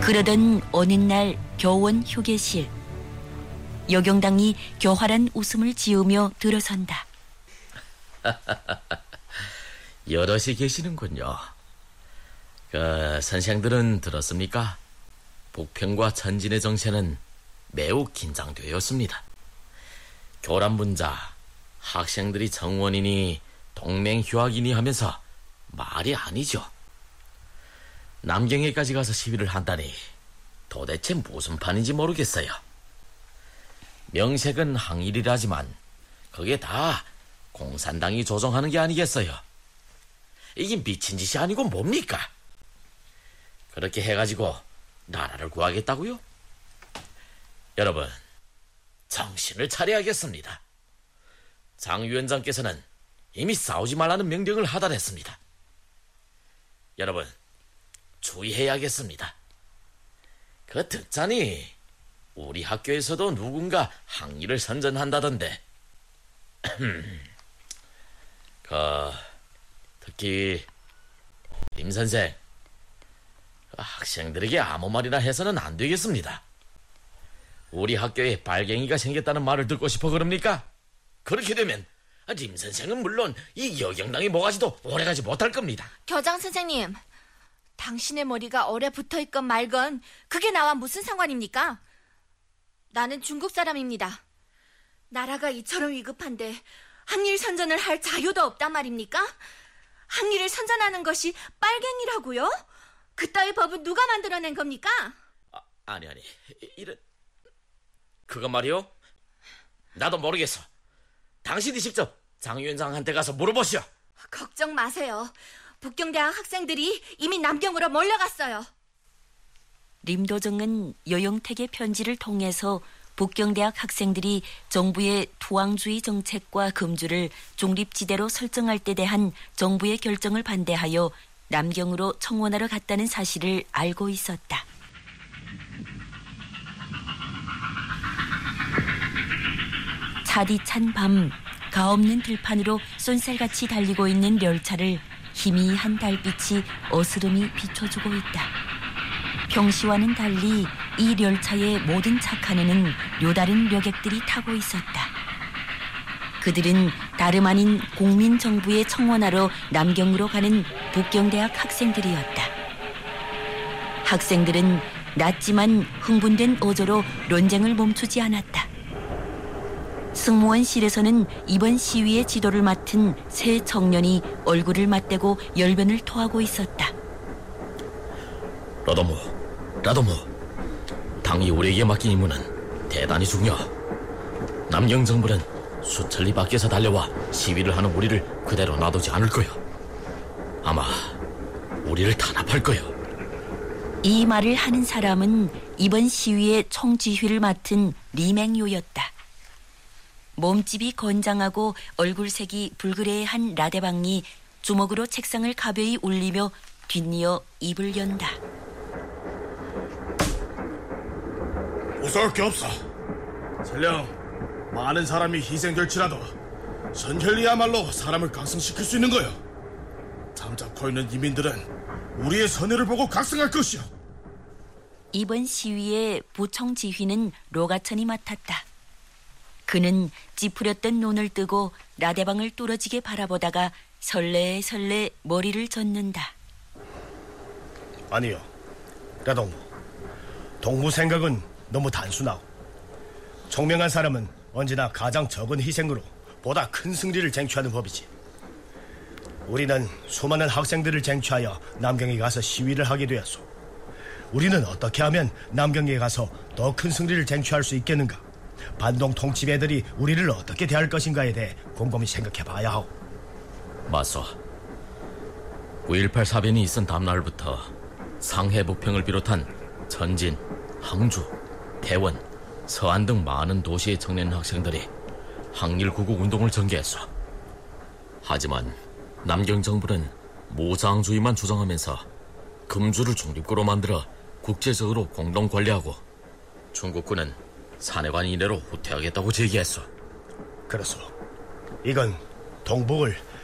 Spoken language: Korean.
그러던 어느 날 교원 휴게실. 여경당이 교활한 웃음을 지으며 들어선다. 여럿이 계시는군요. 선생들은 들었습니까? 북평과 천진의 정세는 매우 긴장되었습니다. 교란분자, 학생들이 정원이니 동맹휴학이니 하면서 말이 아니죠. 남경에까지 가서 시위를 한다니 도대체 무슨 판인지 모르겠어요. 명색은 항일이라지만 그게 다 공산당이 조종하는 게 아니겠어요. 이게 미친 짓이 아니고 뭡니까? 그렇게 해가지고 나라를 구하겠다고요? 여러분, 정신을 차려야겠습니다. 장 위원장께서는 이미 싸우지 말라는 명령을 하달했습니다. 여러분, 주의해야겠습니다. 듣자니 우리 학교에서도 누군가 항일을 선전한다던데. 특히 임 선생, 학생들에게 아무 말이나 해서는 안 되겠습니다. 우리 학교에 빨갱이가 생겼다는 말을 듣고 싶어 그럽니까? 그렇게 되면 임 선생은 물론 이 여경당의 모가지도 오래가지 못할 겁니다. 교장 선생님, 당신의 머리가 얼에 붙어있건 말건 그게 나와 무슨 상관입니까? 나는 중국 사람입니다. 나라가 이처럼 위급한데 항일 선전을 할 자유도 없단 말입니까? 항일을 선전하는 것이 빨갱이라고요? 그따위 법은 누가 만들어낸 겁니까? 아니 이런... 그건 말이요? 나도 모르겠어. 당신이 직접 장 위원장한테 가서 물어보시오. 걱정 마세요. 북경대학 학생들이 이미 남경으로 몰려갔어요. 림도정은 여용택의 편지를 통해서 북경대학 학생들이 정부의 투항주의 정책과 금주를 중립지대로 설정할 때 대한 정부의 결정을 반대하여 남경으로 청원하러 갔다는 사실을 알고 있었다. 차디찬 밤, 가없는 들판으로 쏜살같이 달리고 있는 열차를 희미한 달빛이 어스름이 비춰주고 있다. 평시와는 달리 이 열차의 모든 착칸에는 료다른 료객들이 타고 있었다. 그들은 다름 아닌 국민정부의 청원하러 남경으로 가는 북경대학 학생들이었다. 학생들은 낮지만 흥분된 어조로 논쟁을 멈추지 않았다. 승무원실에서는 이번 시위의 지도를 맡은 세 청년이 얼굴을 맞대고 열변을 토하고 있었다. 라도무, 당이 우리에게 맡긴 임무는 대단히 중요. 남경 정부는 수천리 밖에서 달려와 시위를 하는 우리를 그대로 놔두지 않을 거요. 아마 우리를 탄압할 거요. 이 말을 하는 사람은 이번 시위의 총지휘를 맡은 리맹요였다. 몸집이 건장하고 얼굴색이 불그레한 라데방이 주먹으로 책상을 가벼이 울리며 뒷이어 입을 연다. 무서울 게 없어. 설령 많은 사람이 희생될지라도 선혈이야말로 사람을 각성시킬 수 있는 거요. 잠자코 있는 이민들은 우리의 선회를 보고 각성할 것이요. 이번 시위의 부총 지휘는 로가천이 맡았다. 그는 찌푸렸던 눈을 뜨고 라데방을 뚫어지게 바라보다가 설레설레 머리를 젓는다. 아니요, 라동무. 동무 생각은 너무 단순하고 총명한 사람은 언제나 가장 적은 희생으로 보다 큰 승리를 쟁취하는 법이지. 우리는 수많은 학생들을 쟁취하여 남경에 가서 시위를 하게 되었소. 우리는 어떻게 하면 남경에 가서 더 큰 승리를 쟁취할 수 있겠는가? 반동 통치배들이 우리를 어떻게 대할 것인가에 대해 곰곰이 생각해 봐야 하오. 맞소. 9.18 사변이 있은 다음날부터 상해 북평을 비롯한 천진, 항주, 대원, 서안 등 많은 도시의 청년 학생들이 항일 구국 운동을 전개했어. 하지만 남경 정부는 무장주의만 주장하면서 금주를 중립구로 만들어 국제적으로 공동 관리하고 중국군은 사내관 이내로 후퇴하겠다고 제기했어. 그렇소. 이건 동북을